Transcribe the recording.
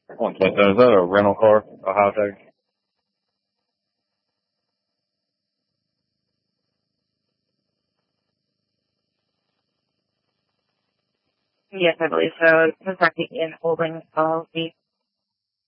One second. Is that a rental car? A high tech? Yes, I believe so. It's actually in holding policy.